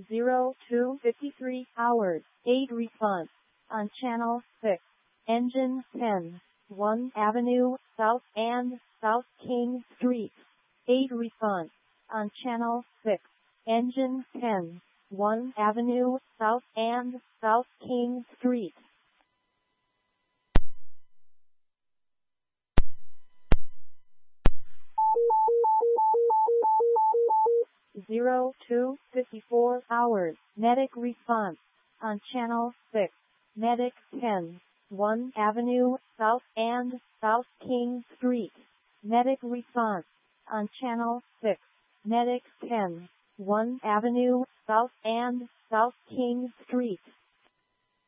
02:53 hours, 8 response. On Channel 6. Engine 10. 1 Avenue, South and South King Street. 8 response. On Channel 6. Engine 10. 1 Avenue, South and South King Street. 02:54 hours, Medic response. On Channel 6. Medic 10. 1 Avenue, South and South King Street. Medic response. On Channel 6. Medic 10. 1 Avenue, South and South King Street.